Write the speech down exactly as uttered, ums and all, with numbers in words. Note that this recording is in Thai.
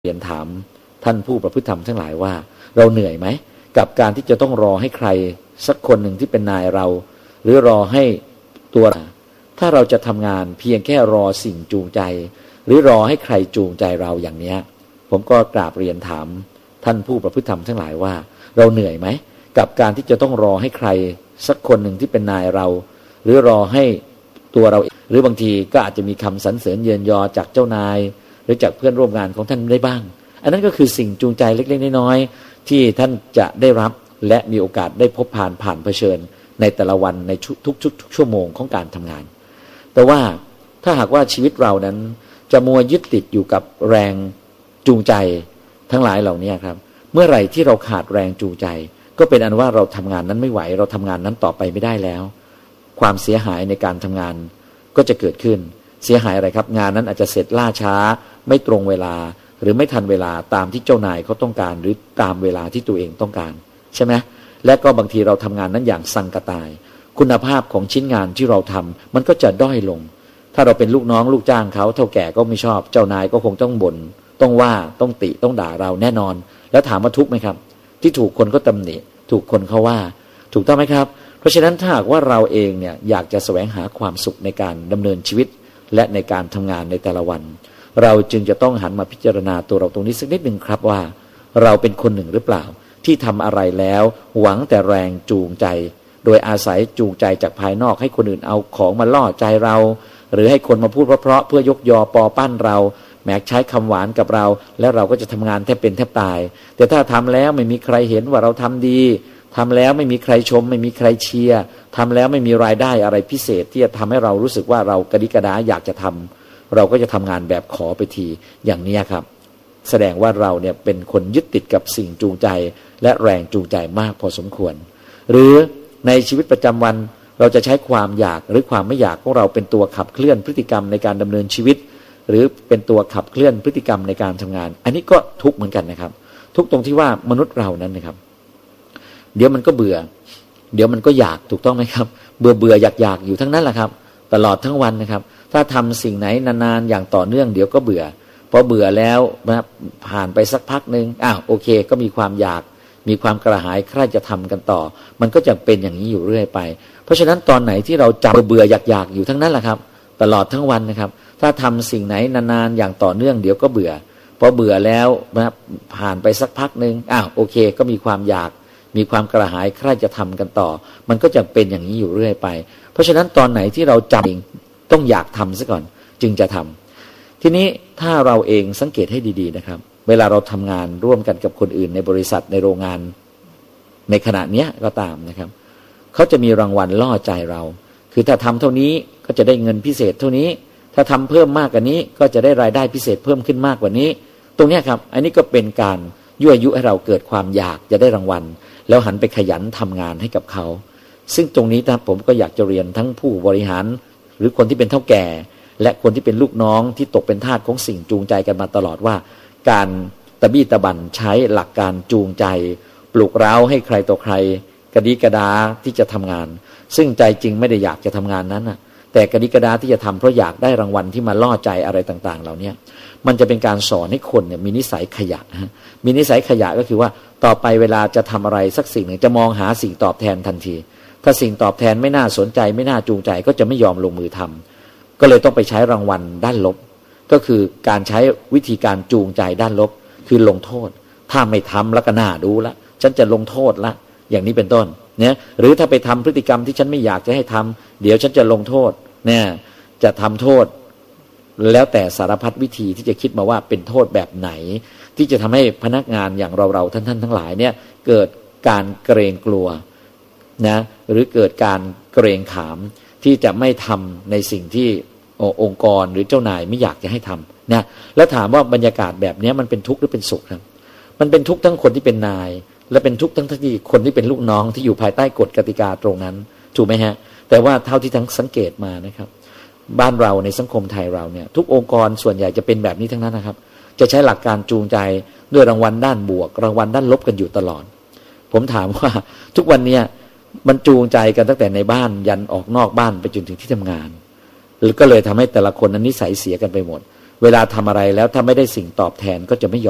เรียนถามท่านผู้ประพฤติธรรมทั้งหลายว่าเราเหนื่อยไหมกับการที่จะต้องรอให้ใครสักคนหนึ่งที่เป็นนายเราหรือรอให้ตัวถ้าเราจะทำงานเพียงแค่รอสิ่งจูงใจหรือรอให้ใครจูงใจเราอย่างนี้ผมก็กราบเรียนถามท่านผู้ประพฤติธรรมทั้งหลายว่าเราเหนื่อยไหมกับการที่จะต้องรอให้ใครสักคนหนึ่งที่เป็นนายเราหรือรอให้ตัวเราหรือบางทีก็อาจจะมีคำสรรเสริญเยินยอจากเจ้านายหรือจากเพื่อนร่วมงานของท่านได้บ้างอันนั้นก็คือสิ่งจูงใจเล็กๆน้อยๆที่ท่านจะได้รับและมีโอกาสได้พบผ่านผ่านเผชิญในแต่ละวันในทุกๆชั่วโมงของการทำงานแต่ว่าถ้าหากว่าชีวิตเรานั้นจะมัวยึดติดอยู่กับแรงจูงใจทั้งหลายเหล่านี้ครับเมื่อไหร่ที่เราขาดแรงจูงใจก็เป็นอันว่าเราทำงานนั้นไม่ไหวเราทำงานนั้นต่อไปไม่ได้แล้วความเสียหายในการทำงานก็จะเกิดขึ้นเสียหายอะไรครับงานนั้นอาจจะเสร็จล่าช้าไม่ตรงเวลาหรือไม่ทันเวลาตามที่เจ้านายเขาต้องการหรือตามเวลาที่ตัวเองต้องการใช่ไหมและก็บางทีเราทำงานนั้นอย่างสังกตายคุณภาพของชิ้นงานที่เราทำมันก็จะด้อยลงถ้าเราเป็นลูกน้องลูกจ้างเขาเท่าแก่ก็ไม่ชอบเจ้านายก็คงต้องบ่นต้องว่าต้องติต้องด่าเราแน่นอนแล้วถามว่าทุกข์ไหมครับที่ถูกคนก็ตำหนิถูกคนเขาว่าถูกต้องไหมครับเพราะฉะนั้นถ้าหากว่าเราเองเนี่ยอยากจะแสวงหาความสุขในการดำเนินชีวิตและในการทำงานในแต่ละวันเราจึงจะต้องหันมาพิจารณาตัวเราตรงนี้สักนิดหนึ่งครับว่าเราเป็นคนหนึ่งหรือเปล่าที่ทำอะไรแล้วหวังแต่แรงจูงใจโดยอาศัยจูงใจจากภายนอกให้คนอื่นเอาของมาล่อใจเราหรือให้คนมาพูดเพราะๆเพื่อยกยอปอปั้นเราแม้ใช้คำหวานกับเราแล้วเราก็จะทำงานแทบเป็นแทบตายแต่ถ้าทำแล้วไม่มีใครเห็นว่าเราทำดีทำแล้วไม่มีใครชมไม่มีใครเชียร์ทำแล้วไม่มีรายได้อะไรพิเศษที่จะทำให้เรารู้สึกว่าเรากระดิกระดาอยากจะทำเราก็จะทำงานแบบขอไปทีอย่างนี้ครับแสดงว่าเราเนี่ยเป็นคนยึดติดกับสิ่งจูงใจและแรงจูงใจมากพอสมควรหรือในชีวิตประจำวันเราจะใช้ความอยากหรือความไม่อยากของเราเป็นตัวขับเคลื่อนพฤติกรรมในการดำเนินชีวิตหรือเป็นตัวขับเคลื่อนพฤติกรรมในการทำงานอันนี้ก็ทุกข์เหมือนกันนะครับทุกข์ตรงที่ว่ามนุษย์เรานั้นนะครับเดี๋ยวมันก็เบื่อเดี๋ยวมันก็อยากถูกต้องไหมครับเบื่อเบื่ออยากอยากอยู่ทั้งนั้นแหละครับตลอดทั้งวันนะครับถ้าทำสิ่งไหนนานๆอย่างต่อเนื่องเดี๋ยวก็เบื่อพอเบื่อแล้วนะผ่านไปสักพักนึงอ้าวโอเคก็มีความอยากมีความกระหายใคร่จะทำกันต่อมันก็จะเป็นอย่างนี้อยู่เรื่อยไปเพราะฉะนั้นตอนไหนที่เราจำเบื่ออยากอยากอยู่ทั้งนั้นแหละครับตลอดทั้งวันนะครับถ้าทำสิ่งไหนนานๆอย่างต่อเนื่องเดี๋ยวก็เบื่อพอเบื่อแล้วนะผ่านไปสักพักนึงอ้าวโอเคก็มีความอยากมีความกระหายใคร่จะทำกันต่อมันก็จะเป็นอย่างนี้อยู่เรื่อยไปเพราะฉะนั้นตอนไหนที่เราจำเองต้องอยากทำซะก่อนจึงจะทำทีนี้ถ้าเราเองสังเกตให้ดีๆนะครับเวลาเราทำงานร่วมกันกับคนอื่นในบริษัทในโรงงานในขณะนี้ก็ตามนะครับเขาจะมีรางวัลล่อใจเราคือถ้าทำเท่านี้ก็จะได้เงินพิเศษเท่านี้ถ้าทำเพิ่มมากกว่านี้ก็จะได้รายได้พิเศษเพิ่มขึ้นมากกว่านี้ตรงนี้ครับอันนี้ก็เป็นการยั่วยุให้เราเกิดความอยากจะได้รางวัลแล้วหันไปขยันทำงานให้กับเขาซึ่งตรงนี้นะผมก็อยากจะเรียนทั้งผู้บริหารหรือคนที่เป็นเฒ่าแก่และคนที่เป็นลูกน้องที่ตกเป็นทาสของสิ่งจูงใจกันมาตลอดว่าการตะบี้ตะบันใช้หลักการจูงใจปลุกเร้าให้ใครต่อใครกระดิกระดาที่จะทำงานซึ่งใจจริงไม่ได้อยากจะทำงานนั้นนะแต่กระดิกระดาที่จะทำเพราะอยากได้รางวัลที่มาล่อใจอะไรต่างๆเหล่านี้มันจะเป็นการสอนให้คนเนี่ยมีนิสัยขยะมีนิสัยขยะก็คือว่าต่อไปเวลาจะทำอะไรสักสิ่งหนึ่งจะมองหาสิ่งตอบแทนทันทีถ้าสิ่งตอบแทนไม่น่าสนใจไม่น่าจูงใจก็จะไม่ยอมลงมือทำก็เลยต้องไปใช้รางวัลด้านลบก็คือการใช้วิธีการจูงใจด้านลบคือลงโทษถ้าไม่ทำแล้วก็น่าดูละฉันจะลงโทษละอย่างนี้เป็นต้นเนี่ยหรือถ้าไปทำพฤติกรรมที่ฉันไม่อยากจะให้ทำเดี๋ยวฉันจะลงโทษเนี่ยจะทำโทษแล้วแต่สารพัดวิธีที่จะคิดมาว่าเป็นโทษแบบไหนที่จะทำให้พนักงานอย่างเราๆท่านๆทั้งหลายเนี่ยเกิดการเกรงกลัวนะหรือเกิดการเกรงขามที่จะไม่ทำในสิ่งที่องค์กรหรือเจ้านายไม่อยากจะให้ทำนะแล้วถามว่าบรรยากาศแบบนี้มันเป็นทุกข์หรือเป็นสุขครับมันเป็นทุกข์ทั้งคนที่เป็นนายและเป็นทุกข์ทั้งที่คนที่เป็นลูกน้องที่อยู่ภายใต้กฎกติกาตรงนั้นถูกไหมฮะแต่ว่าเท่าที่ทั้งสังเกตมานะครับบ้านเราในสังคมไทยเราเนี่ยทุกองค์กรส่วนใหญ่จะเป็นแบบนี้ทั้งนั้นนะครับจะใช้หลักการจูงใจด้วยรางวัลด้านบวกรางวัลด้านลบกันอยู่ตลอดผมถามว่าทุกวันนี้มันจูงใจกันตั้งแต่ในบ้านยันออกนอกบ้านไปจนถึงที่ทำงานหรือก็เลยทำให้แต่ละคนนั้นนิสัยเสียกันไปหมดเวลาทำอะไรแล้วถ้าไม่ได้สิ่งตอบแทนก็จะไม่ยอม